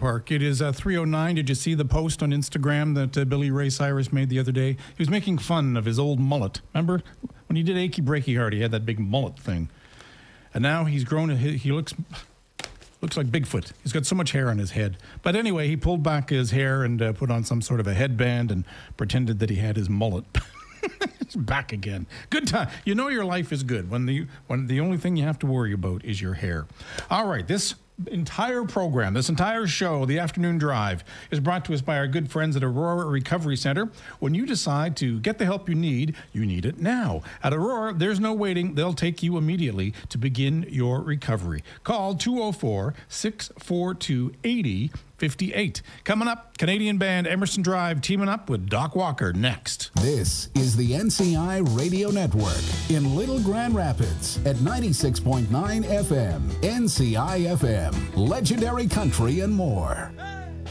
Park. It is 3:09. Did you see the post on Instagram that Billy Ray Cyrus made the other day? He was making fun of his old mullet. Remember when he did Achy Breaky Heart? He had that big mullet thing, and now he's grown. He looks like Bigfoot. He's got so much hair on his head. But anyway, he pulled back his hair and put on some sort of a headband and pretended that he had his mullet. It's back again. Good time. You know your life is good when the only thing you have to worry about is your hair. All right, this entire program, this entire show, The Afternoon Drive, is brought to us by our good friends at Aurora Recovery Center. When you decide to get the help you need it now. At Aurora, there's no waiting. They'll take you immediately to begin your recovery. Call 204-642-8058. Coming up, Canadian band Emerson Drive teaming up with Doc Walker next. This is the NCI Radio Network in Little Grand Rapids at 96.9 FM, NCI FM, legendary country and more.